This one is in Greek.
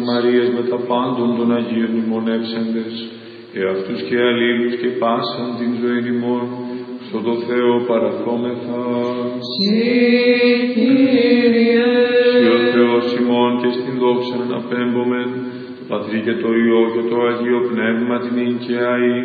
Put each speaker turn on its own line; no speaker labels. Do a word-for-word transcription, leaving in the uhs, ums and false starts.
Μαρίας με τα πάντων των Αγίων ημωνεύσαντες, εαυτούς και αλλήλους και πάσαν την ζωή ημών, στο το Θεό παραθόμεθα.
Συ, Κύριε.
Συ ο Θεός ημών και στην δόξα να απέμπομεν, το Πατρί και το Υιό και το Αγίο Πνεύμα την νυν και αεί,